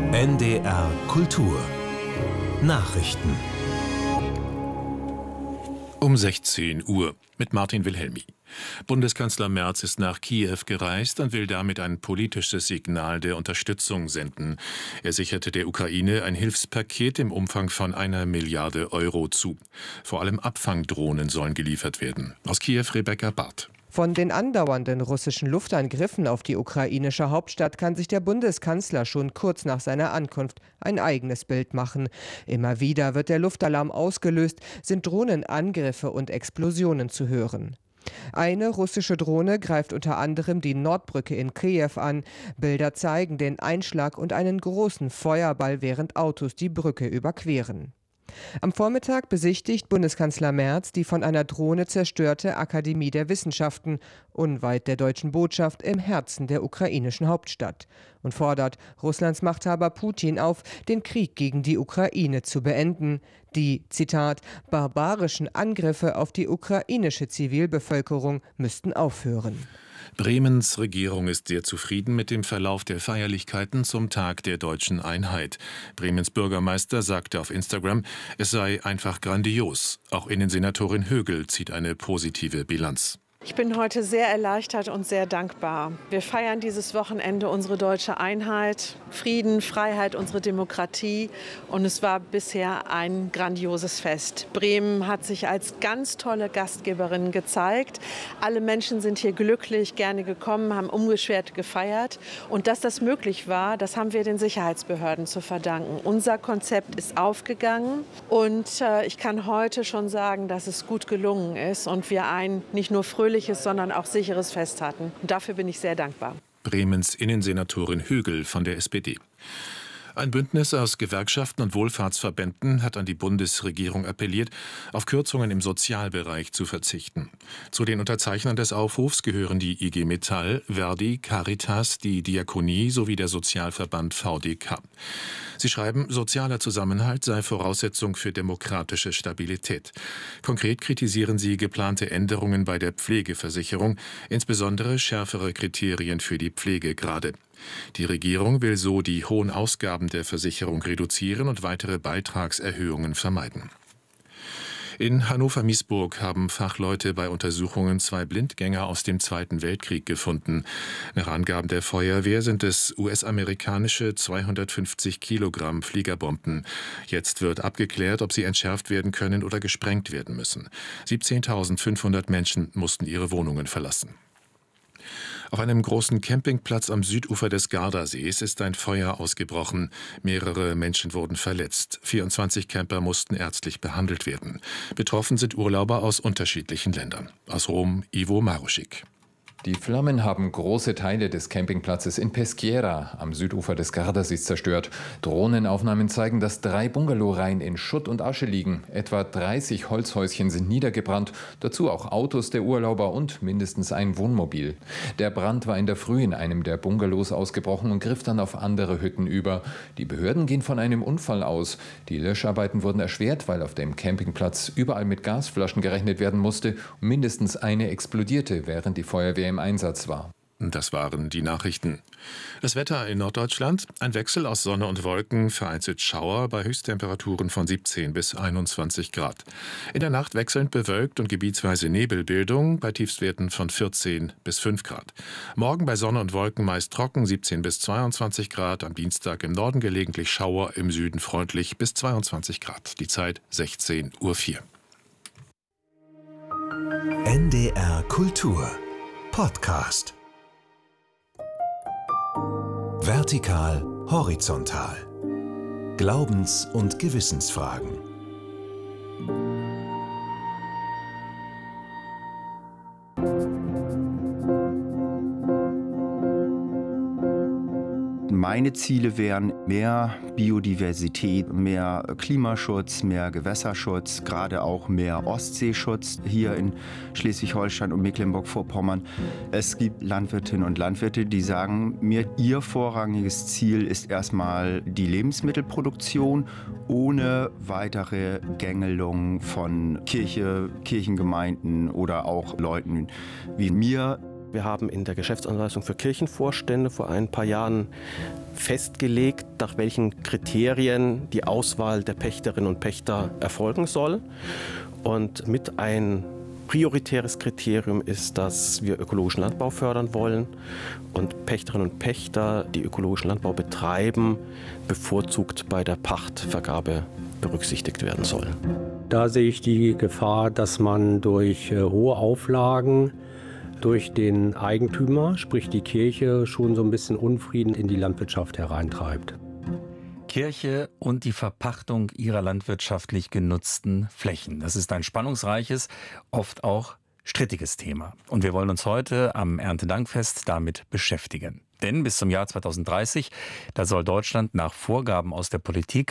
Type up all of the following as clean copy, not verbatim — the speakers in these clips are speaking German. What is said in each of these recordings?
NDR Kultur Nachrichten um 16 Uhr mit Martin Wilhelmi. Bundeskanzler Merz ist nach Kiew gereist und will damit ein politisches Signal der Unterstützung senden. Er sicherte der Ukraine ein Hilfspaket im Umfang von 1 Milliarde Euro zu. Vor allem Abfangdrohnen sollen geliefert werden. Aus Kiew Rebecca Barth. Von den andauernden russischen Luftangriffen auf die ukrainische Hauptstadt kann sich der Bundeskanzler schon kurz nach seiner Ankunft ein eigenes Bild machen. Immer wieder wird der Luftalarm ausgelöst, sind Drohnenangriffe und Explosionen zu hören. Eine russische Drohne greift unter anderem die Nordbrücke in Kiew an. Bilder zeigen den Einschlag und einen großen Feuerball, während Autos die Brücke überqueren. Am Vormittag besichtigt Bundeskanzler Merz die von einer Drohne zerstörte Akademie der Wissenschaften, unweit der deutschen Botschaft im Herzen der ukrainischen Hauptstadt, und fordert Russlands Machthaber Putin auf, den Krieg gegen die Ukraine zu beenden. Die, Zitat, barbarischen Angriffe auf die ukrainische Zivilbevölkerung müssten aufhören. Bremens Regierung ist sehr zufrieden mit dem Verlauf der Feierlichkeiten zum Tag der deutschen Einheit. Bremens Bürgermeister sagte auf Instagram, es sei einfach grandios. Auch Innensenatorin Högel zieht eine positive Bilanz. Ich bin heute sehr erleichtert und sehr dankbar. Wir feiern dieses Wochenende unsere deutsche Einheit, Frieden, Freiheit, unsere Demokratie. Und es war bisher ein grandioses Fest. Bremen hat sich als ganz tolle Gastgeberin gezeigt. Alle Menschen sind hier glücklich, gerne gekommen, haben unbeschwert gefeiert. Und dass das möglich war, das haben wir den Sicherheitsbehörden zu verdanken. Unser Konzept ist aufgegangen. Und ich kann heute schon sagen, dass es gut gelungen ist und wir ein nicht nur fröhliches, sondern auch sicheres Fest hatten. Und dafür bin ich sehr dankbar. Bremens Innensenatorin Högel von der SPD. Ein Bündnis aus Gewerkschaften und Wohlfahrtsverbänden hat an die Bundesregierung appelliert, auf Kürzungen im Sozialbereich zu verzichten. Zu den Unterzeichnern des Aufrufs gehören die IG Metall, Verdi, Caritas, die Diakonie sowie der Sozialverband VDK. Sie schreiben, sozialer Zusammenhalt sei Voraussetzung für demokratische Stabilität. Konkret kritisieren sie geplante Änderungen bei der Pflegeversicherung, insbesondere schärfere Kriterien für die Pflegegrade. Die Regierung will so die hohen Ausgaben der Versicherung reduzieren und weitere Beitragserhöhungen vermeiden. In Hannover-Miesburg haben Fachleute bei Untersuchungen 2 Blindgänger aus dem Zweiten Weltkrieg gefunden. Nach Angaben der Feuerwehr sind es US-amerikanische 250 Kilogramm Fliegerbomben. Jetzt wird abgeklärt, ob sie entschärft werden können oder gesprengt werden müssen. 17.500 Menschen mussten ihre Wohnungen verlassen. Auf einem großen Campingplatz am Südufer des Gardasees ist ein Feuer ausgebrochen. Mehrere Menschen wurden verletzt. 24 Camper mussten ärztlich behandelt werden. Betroffen sind Urlauber aus unterschiedlichen Ländern. Aus Rom, Ivo Maruschik. Die Flammen haben große Teile des Campingplatzes in Peschiera am Südufer des Gardasees zerstört. Drohnenaufnahmen zeigen, dass 3 Bungalowreihen in Schutt und Asche liegen. Etwa 30 Holzhäuschen sind niedergebrannt, dazu auch Autos der Urlauber und mindestens ein Wohnmobil. Der Brand war in der Früh in einem der Bungalows ausgebrochen und griff dann auf andere Hütten über. Die Behörden gehen von einem Unfall aus. Die Löscharbeiten wurden erschwert, weil auf dem Campingplatz überall mit Gasflaschen gerechnet werden musste. Mindestens eine explodierte, während die Feuerwehr im Einsatz war. Das waren die Nachrichten. Das Wetter in Norddeutschland: ein Wechsel aus Sonne und Wolken, vereinzelt Schauer bei Höchsttemperaturen von 17 bis 21 Grad. In der Nacht wechselnd bewölkt und gebietsweise Nebelbildung bei Tiefstwerten von 14 bis 5 Grad. Morgen bei Sonne und Wolken meist trocken, 17 bis 22 Grad. Am Dienstag im Norden gelegentlich Schauer, im Süden freundlich bis 22 Grad. Die Zeit 16:04 Uhr. NDR Kultur Podcast. Vertikal, horizontal. Glaubens- und Gewissensfragen. Meine Ziele wären mehr Biodiversität, mehr Klimaschutz, mehr Gewässerschutz, gerade auch mehr Ostseeschutz hier in Schleswig-Holstein und Mecklenburg-Vorpommern. Es gibt Landwirtinnen und Landwirte, die sagen mir, ihr vorrangiges Ziel ist erstmal die Lebensmittelproduktion ohne weitere Gängelung von Kirche, Kirchengemeinden oder auch Leuten wie mir. Wir haben in der Geschäftsanweisung für Kirchenvorstände vor ein paar Jahren festgelegt, nach welchen Kriterien die Auswahl der Pächterinnen und Pächter erfolgen soll. Und mit ein prioritäres Kriterium ist, dass wir ökologischen Landbau fördern wollen und Pächterinnen und Pächter, die ökologischen Landbau betreiben, bevorzugt bei der Pachtvergabe berücksichtigt werden sollen. Da sehe ich die Gefahr, dass man durch hohe Auflagen durch den Eigentümer, sprich die Kirche, schon so ein bisschen Unfrieden in die Landwirtschaft hereintreibt. Kirche und die Verpachtung ihrer landwirtschaftlich genutzten Flächen. Das ist ein spannungsreiches, oft auch strittiges Thema. Und wir wollen uns heute am Erntedankfest damit beschäftigen. Denn bis zum Jahr 2030, da soll Deutschland nach Vorgaben aus der Politik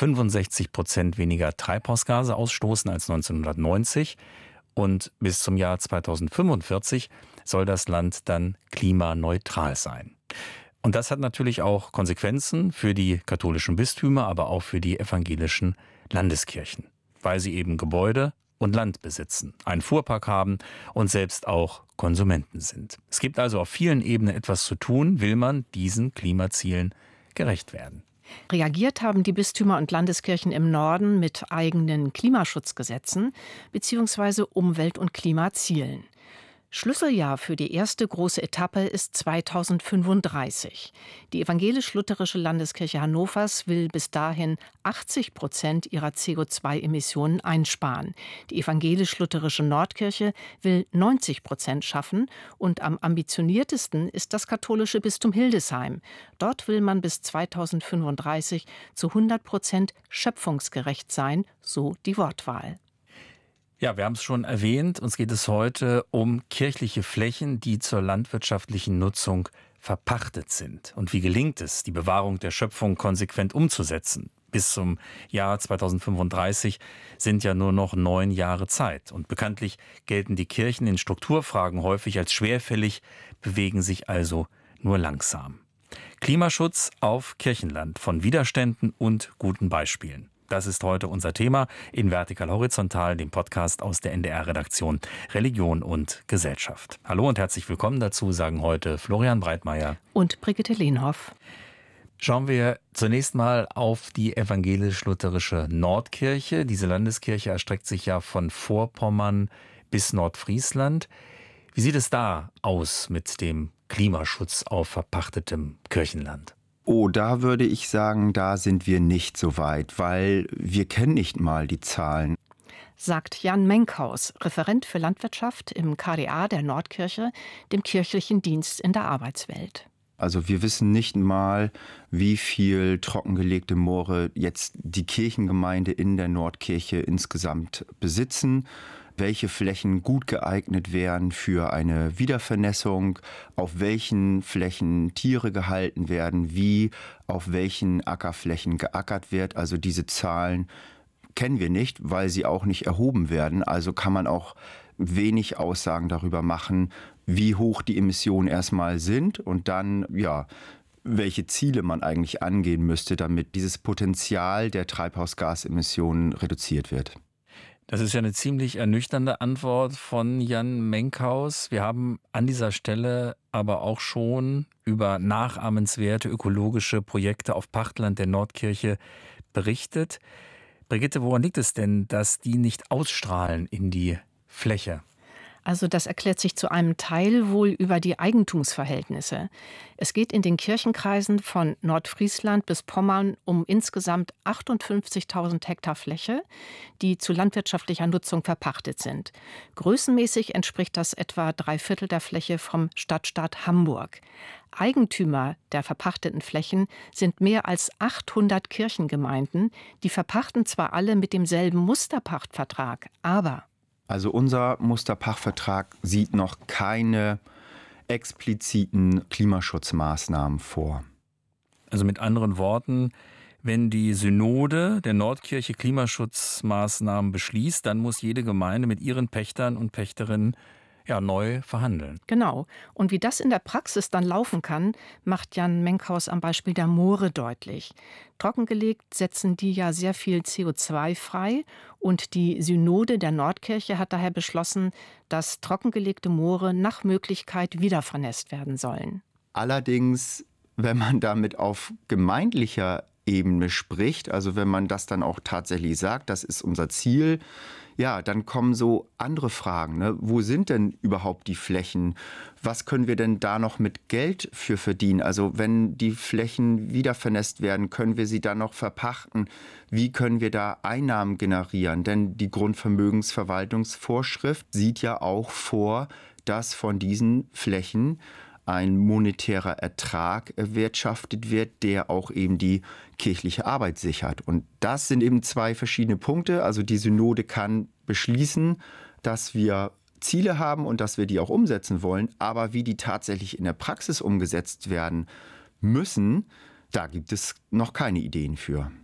65% weniger Treibhausgase ausstoßen als 1990. Und bis zum Jahr 2045 soll das Land dann klimaneutral sein. Und das hat natürlich auch Konsequenzen für die katholischen Bistümer, aber auch für die evangelischen Landeskirchen, weil sie eben Gebäude und Land besitzen, einen Fuhrpark haben und selbst auch Konsumenten sind. Es gibt also auf vielen Ebenen etwas zu tun, will man diesen Klimazielen gerecht werden. Reagiert haben die Bistümer und Landeskirchen im Norden mit eigenen Klimaschutzgesetzen bzw. Umwelt- und Klimazielen. Schlüsseljahr für die erste große Etappe ist 2035. Die evangelisch-lutherische Landeskirche Hannovers will bis dahin 80% ihrer CO2-Emissionen einsparen. Die evangelisch-lutherische Nordkirche will 90% schaffen und am ambitioniertesten ist das katholische Bistum Hildesheim. Dort will man bis 2035 zu 100% schöpfungsgerecht sein, so die Wortwahl. Ja, wir haben es schon erwähnt, uns geht es heute um kirchliche Flächen, die zur landwirtschaftlichen Nutzung verpachtet sind. Und wie gelingt es, die Bewahrung der Schöpfung konsequent umzusetzen? Bis zum Jahr 2035 sind ja nur noch 9 Jahre Zeit. Und bekanntlich gelten die Kirchen in Strukturfragen häufig als schwerfällig, bewegen sich also nur langsam. Klimaschutz auf Kirchenland von Widerständen und guten Beispielen. Das ist heute unser Thema in Vertikal Horizontal, dem Podcast aus der NDR-Redaktion Religion und Gesellschaft. Hallo und herzlich willkommen dazu, sagen heute Florian Breitmeier und Brigitte Lehnhoff. Schauen wir zunächst mal auf die evangelisch-lutherische Nordkirche. Diese Landeskirche erstreckt sich ja von Vorpommern bis Nordfriesland. Wie sieht es da aus mit dem Klimaschutz auf verpachtetem Kirchenland? Oh, da würde ich sagen, da sind wir nicht so weit, weil wir kennen nicht mal die Zahlen. Sagt Jan Menkhaus, Referent für Landwirtschaft im KDA der Nordkirche, dem kirchlichen Dienst in der Arbeitswelt. Also wir wissen nicht mal, wie viel trockengelegte Moore jetzt die Kirchengemeinde in der Nordkirche insgesamt besitzen, welche Flächen gut geeignet wären für eine Wiedervernässung, auf welchen Flächen Tiere gehalten werden, wie auf welchen Ackerflächen geackert wird. Also diese Zahlen kennen wir nicht, weil sie auch nicht erhoben werden. Also kann man auch wenig Aussagen darüber machen, wie hoch die Emissionen erstmal sind und dann, ja, welche Ziele man eigentlich angehen müsste, damit dieses Potenzial der Treibhausgasemissionen reduziert wird. Das ist ja eine ziemlich ernüchternde Antwort von Jan Menkhaus. Wir haben an dieser Stelle aber auch schon über nachahmenswerte ökologische Projekte auf Pachtland der Nordkirche berichtet. Brigitte, woran liegt es denn, dass die nicht ausstrahlen in die Fläche? Also das erklärt sich zu einem Teil wohl über die Eigentumsverhältnisse. Es geht in den Kirchenkreisen von Nordfriesland bis Pommern um insgesamt 58.000 Hektar Fläche, die zu landwirtschaftlicher Nutzung verpachtet sind. Größenmäßig entspricht das etwa 3/4 der Fläche vom Stadtstaat Hamburg. Eigentümer der verpachteten Flächen sind mehr als 800 Kirchengemeinden. Die verpachten zwar alle mit demselben Musterpachtvertrag, aber also unser Musterpachtvertrag sieht noch keine expliziten Klimaschutzmaßnahmen vor. Also mit anderen Worten, wenn die Synode der Nordkirche Klimaschutzmaßnahmen beschließt, dann muss jede Gemeinde mit ihren Pächtern und Pächterinnen neu verhandeln. Genau. Und wie das in der Praxis dann laufen kann, macht Jan Menkhaus am Beispiel der Moore deutlich. Trockengelegt setzen die ja sehr viel CO2 frei und die Synode der Nordkirche hat daher beschlossen, dass trockengelegte Moore nach Möglichkeit wieder vernässt werden sollen. Allerdings, wenn man damit auf gemeindlicher Ebene spricht, also wenn man das dann auch tatsächlich sagt, das ist unser Ziel, ja, dann kommen so andere Fragen. Ne? Wo sind denn überhaupt die Flächen? Was können wir denn da noch mit Geld für verdienen? Also wenn die Flächen wieder vernässt werden, können wir sie dann noch verpachten? Wie können wir da Einnahmen generieren? Denn die Grundvermögensverwaltungsvorschrift sieht ja auch vor, dass von diesen Flächen ein monetärer Ertrag erwirtschaftet wird, der auch eben die kirchliche Arbeit sichert. Und das sind eben zwei verschiedene Punkte. Also die Synode kann beschließen, dass wir Ziele haben und dass wir die auch umsetzen wollen. Aber wie die tatsächlich in der Praxis umgesetzt werden müssen, da gibt es noch keine Ideen für.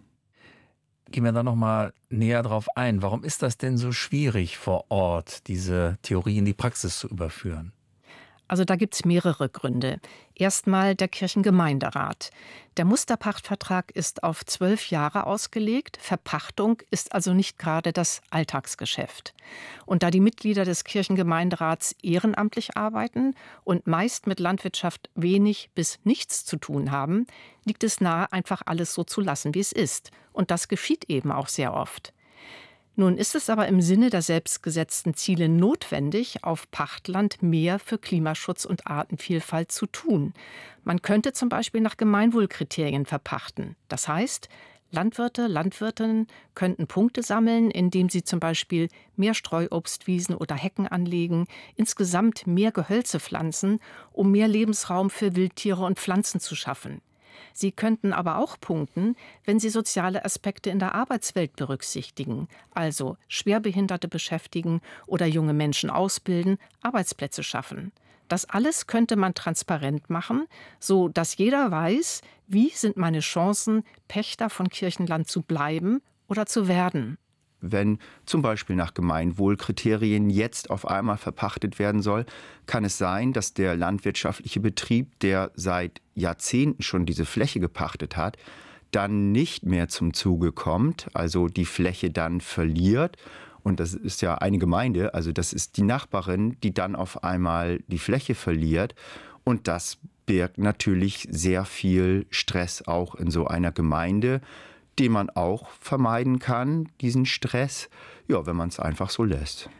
Gehen wir da noch mal näher drauf ein. Warum ist das denn so schwierig vor Ort, diese Theorie in die Praxis zu überführen? Also da gibt es mehrere Gründe. Erstmal der Kirchengemeinderat. Der Musterpachtvertrag ist auf 12 Jahre ausgelegt. Verpachtung ist also nicht gerade das Alltagsgeschäft. Und da die Mitglieder des Kirchengemeinderats ehrenamtlich arbeiten und meist mit Landwirtschaft wenig bis nichts zu tun haben, liegt es nahe, einfach alles so zu lassen, wie es ist. Und das geschieht eben auch sehr oft. Nun ist es aber im Sinne der selbstgesetzten Ziele notwendig, auf Pachtland mehr für Klimaschutz und Artenvielfalt zu tun. Man könnte zum Beispiel nach Gemeinwohlkriterien verpachten. Das heißt, Landwirte, Landwirtinnen könnten Punkte sammeln, indem sie zum Beispiel mehr Streuobstwiesen oder Hecken anlegen, insgesamt mehr Gehölze pflanzen, um mehr Lebensraum für Wildtiere und Pflanzen zu schaffen. Sie könnten aber auch punkten, wenn sie soziale Aspekte in der Arbeitswelt berücksichtigen, also Schwerbehinderte beschäftigen oder junge Menschen ausbilden, Arbeitsplätze schaffen. Das alles könnte man transparent machen, so dass jeder weiß, wie sind meine Chancen, Pächter von Kirchenland zu bleiben oder zu werden. Wenn zum Beispiel nach Gemeinwohlkriterien jetzt auf einmal verpachtet werden soll, kann es sein, dass der landwirtschaftliche Betrieb, der seit Jahrzehnten schon diese Fläche gepachtet hat, dann nicht mehr zum Zuge kommt, also die Fläche dann verliert. Und das ist ja eine Gemeinde, also das ist die Nachbarin, die dann auf einmal die Fläche verliert. Und das birgt natürlich sehr viel Stress auch in so einer Gemeinde, den man auch vermeiden kann, diesen Stress, ja, wenn man es einfach so lässt.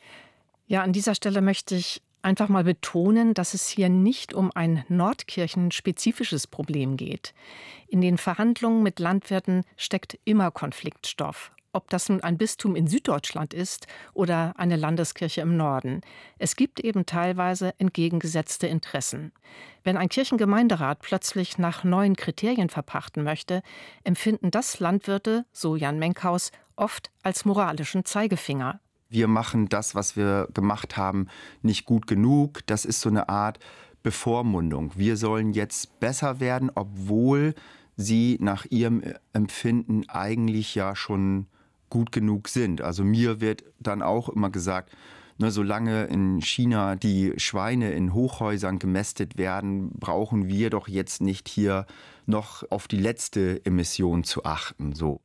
Ja, an dieser Stelle möchte ich einfach mal betonen, dass es hier nicht um ein Nordkirchen-spezifisches Problem geht. In den Verhandlungen mit Landwirten steckt immer Konfliktstoff. Ob das nun ein Bistum in Süddeutschland ist oder eine Landeskirche im Norden. Es gibt eben teilweise entgegengesetzte Interessen. Wenn ein Kirchengemeinderat plötzlich nach neuen Kriterien verpachten möchte, empfinden das Landwirte, so Jan Menkhaus, oft als moralischen Zeigefinger. Wir machen das, was wir gemacht haben, nicht gut genug. Das ist so eine Art Bevormundung. Wir sollen jetzt besser werden, obwohl sie nach ihrem Empfinden eigentlich ja schon gut genug sind. Also mir wird dann auch immer gesagt, solange in China die Schweine in Hochhäusern gemästet werden, brauchen wir doch jetzt nicht hier noch auf die letzte Emission zu achten. So.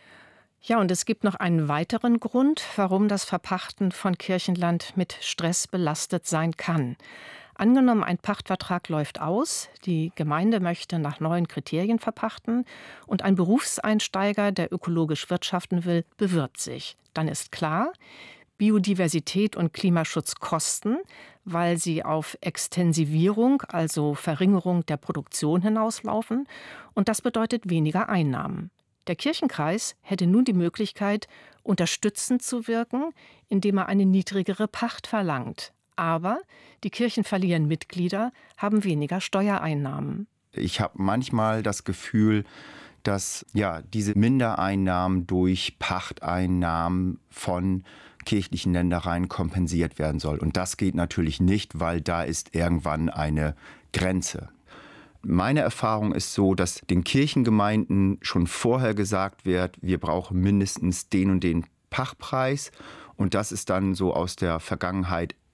Ja, und es gibt noch einen weiteren Grund, warum das Verpachten von Kirchenland mit Stress belastet sein kann. Angenommen, ein Pachtvertrag läuft aus, die Gemeinde möchte nach neuen Kriterien verpachten und ein Berufseinsteiger, der ökologisch wirtschaften will, bewirbt sich. Dann ist klar, Biodiversität und Klimaschutz kosten, weil sie auf Extensivierung, also Verringerung der Produktion hinauslaufen, und das bedeutet weniger Einnahmen. Der Kirchenkreis hätte nun die Möglichkeit, unterstützend zu wirken, indem er eine niedrigere Pacht verlangt. Aber die Kirchen verlieren Mitglieder, haben weniger Steuereinnahmen. Ich habe manchmal das Gefühl, dass diese Mindereinnahmen durch Pachteinnahmen von kirchlichen Ländereien kompensiert werden soll. Und das geht natürlich nicht, weil da ist irgendwann eine Grenze. Meine Erfahrung ist so, dass den Kirchengemeinden schon vorher gesagt wird, wir brauchen mindestens den und den Pachtpreis. Und das ist dann so aus der Vergangenheit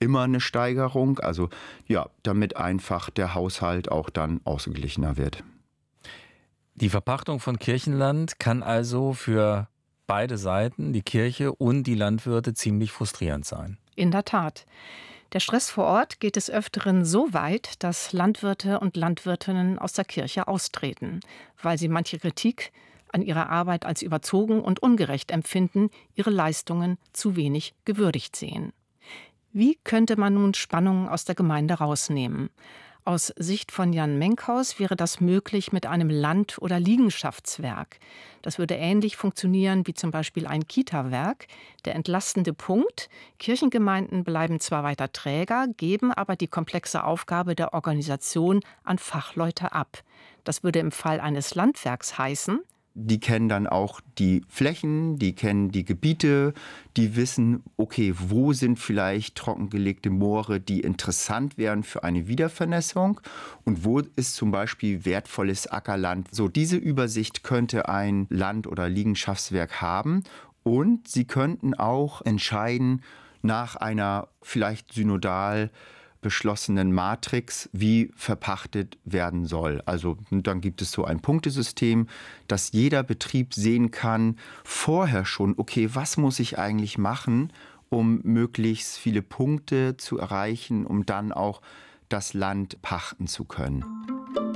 immer eine Steigerung. Also ja, damit einfach der Haushalt auch dann ausgeglichener wird. Die Verpachtung von Kirchenland kann also für beide Seiten, die Kirche und die Landwirte, ziemlich frustrierend sein. In der Tat. Der Stress vor Ort geht des Öfteren so weit, dass Landwirte und Landwirtinnen aus der Kirche austreten, weil sie manche Kritik an ihrer Arbeit als überzogen und ungerecht empfinden, ihre Leistungen zu wenig gewürdigt sehen. Wie könnte man nun Spannungen aus der Gemeinde rausnehmen? Aus Sicht von Jan Menkhaus wäre das möglich mit einem Land- oder Liegenschaftswerk. Das würde ähnlich funktionieren wie zum Beispiel ein Kita-Werk. Der entlastende Punkt: Kirchengemeinden bleiben zwar weiter Träger, geben aber die komplexe Aufgabe der Organisation an Fachleute ab. Das würde im Fall eines Landwerks heißen: Die kennen dann auch die Flächen, die kennen die Gebiete, die wissen, okay, wo sind vielleicht trockengelegte Moore, die interessant wären für eine Wiedervernässung und wo ist zum Beispiel wertvolles Ackerland. So, diese Übersicht könnte ein Land- oder Liegenschaftswerk haben und sie könnten auch entscheiden nach einer vielleicht synodal beschlossenen Matrix, wie verpachtet werden soll. Also dann gibt es so ein Punktesystem, dass jeder Betrieb sehen kann, vorher schon, okay, was muss ich eigentlich machen, um möglichst viele Punkte zu erreichen, um dann auch das Land pachten zu können.